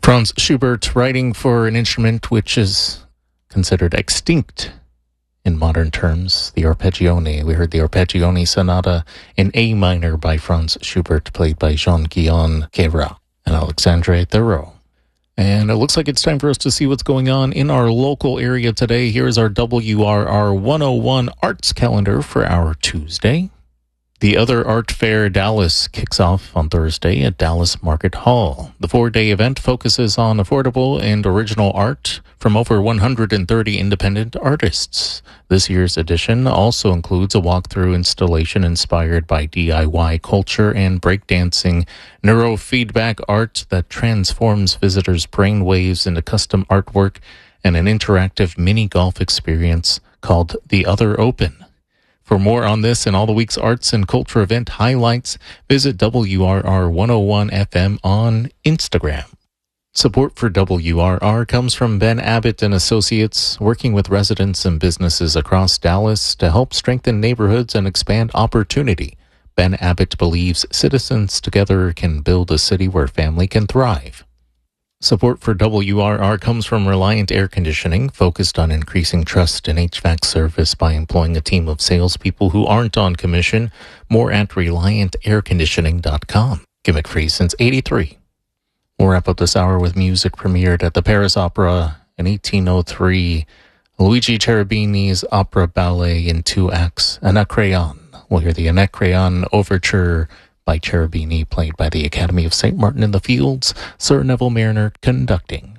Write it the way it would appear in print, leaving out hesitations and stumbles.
Franz Schubert writing for an instrument which is considered extinct in modern terms, the arpeggione. We heard the Arpeggione Sonata in A minor by Franz Schubert, played by Jean-Guyon Queyras and Alexandre Thériault. And it looks like it's time for us to see what's going on in our local area today. Here's our WRR 101 Arts Calendar for our Tuesday. The Other Art Fair Dallas kicks off on Thursday at Dallas Market Hall. The 4-day event focuses on affordable and original art from over 130 independent artists. This year's edition also includes a walkthrough installation inspired by DIY culture and breakdancing, neurofeedback art that transforms visitors' brainwaves into custom artwork, and an interactive mini golf experience called The Other Open. For more on this and all the week's arts and culture event highlights, visit WRR 101 FM on Instagram. Support for WRR comes from Ben Abbott and Associates, working with residents and businesses across Dallas to help strengthen neighborhoods and expand opportunity. Ben Abbott believes citizens together can build a city where family can thrive. Support for WRR comes from Reliant Air Conditioning, focused on increasing trust in HVAC service by employing a team of salespeople who aren't on commission. More at ReliantAirConditioning.com. Gimmick free since '83. We'll wrap up this hour with music premiered at the Paris Opera in 1803. Luigi Cherubini's opera ballet in 2 acts, Anacreon. We'll hear the Anacreon Overture by Cherubini, played by the Academy of St. Martin in the Fields, Sir Neville Mariner conducting.